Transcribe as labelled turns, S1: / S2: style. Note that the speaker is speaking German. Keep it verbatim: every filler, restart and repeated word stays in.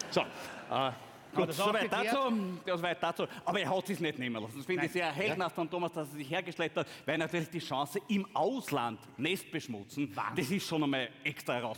S1: So, äh,
S2: Gut,
S1: gut,
S2: das
S1: soweit
S2: aufgeklärt.
S1: dazu, soweit dazu. Aber er hat sich nicht nehmen lassen. Das finde ich
S2: Nein.
S1: sehr heldenhaft von Thomas, dass er sich hergeschleppt hat, weil natürlich die Chance im Ausland Nest beschmutzen,
S2: Wahnsinn.
S1: das ist schon einmal extra herausfordernd.